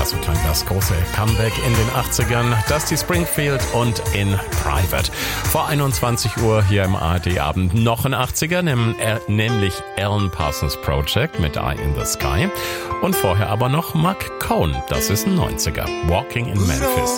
so klang das große Comeback in den 80ern. Dusty Springfield und In Private. Vor 21 Uhr hier im ARD-Abend noch ein 80er, nämlich Alan Parsons Project mit Eye in the Sky. Und vorher aber noch Mark Cohn, das ist ein 90er. Walking in Memphis.